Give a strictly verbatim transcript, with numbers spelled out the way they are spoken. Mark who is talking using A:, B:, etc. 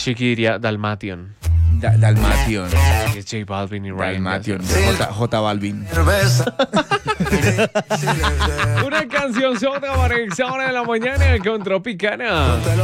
A: Chiqui diría Dalmatian.
B: Da- Dalmatian.
A: Que es J Balvin y Ryan.
B: Dalmatian. J, J Balvin.
A: Una canción sota para el sábado de la mañana con Tropicana.